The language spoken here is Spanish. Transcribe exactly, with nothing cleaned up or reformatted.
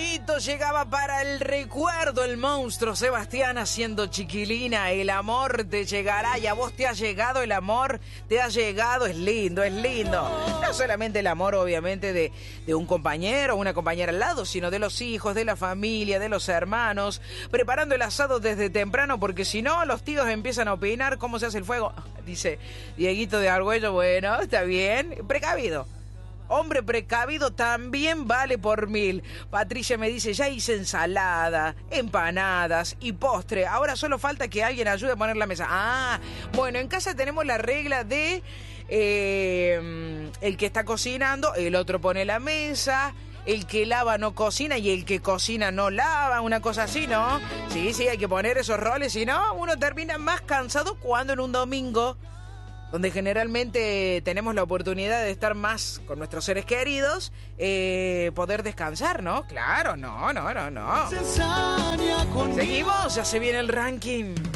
bonito llegaba para el recuerdo el monstruo Sebastián haciendo Chiquilina. El amor te llegará y a vos te ha llegado el amor, te ha llegado, es lindo, es lindo. No solamente el amor, obviamente, de, de un compañero o una compañera al lado, sino de los hijos, de la familia, de los hermanos, preparando el asado desde temprano, porque si no, los tíos empiezan a opinar cómo se hace el fuego. Dice Dieguito de Argüello, bueno, está bien, precavido. Hombre precavido también vale por mil. Patricia me dice, ya hice ensalada, empanadas y postre. Ahora solo falta que alguien ayude a poner la mesa. Ah, bueno, en casa tenemos la regla de eh, el que está cocinando, el otro pone la mesa, el que lava no cocina y el que cocina no lava, una cosa así, ¿no? Sí, sí, hay que poner esos roles, si no, uno termina más cansado cuando en un domingo, donde generalmente tenemos la oportunidad de estar más con nuestros seres queridos, eh, poder descansar, ¿no? Claro, no, no, no, no. Seguimos, ya se viene el ranking.